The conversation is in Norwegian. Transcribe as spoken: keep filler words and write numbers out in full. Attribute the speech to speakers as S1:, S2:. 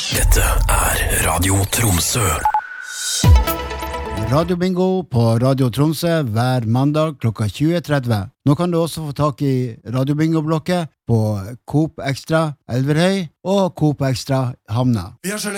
S1: Dette er Radio Tromsø.
S2: Radio Bingo på Radio Tromsø hver mandag klokka tjue tretti. Nå kan du også få tak i Radio Bingo-blokket på Coop Extra Elverhøy og Coop Extra Hamna.